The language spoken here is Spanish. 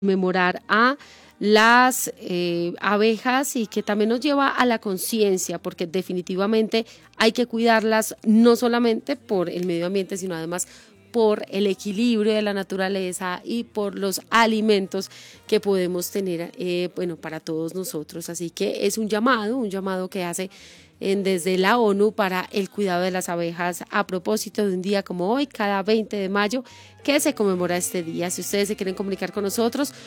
conmemorar a las abejas y que también nos lleva a la conciencia, porque definitivamente hay que cuidarlas no solamente por el medio ambiente, sino además por el equilibrio de la naturaleza y por los alimentos que podemos tener para todos nosotros. Así que es un llamado que hace desde la ONU para el cuidado de las abejas a propósito de un día como hoy, cada 20 de mayo, que se conmemora este día. Si ustedes se quieren comunicar con nosotros,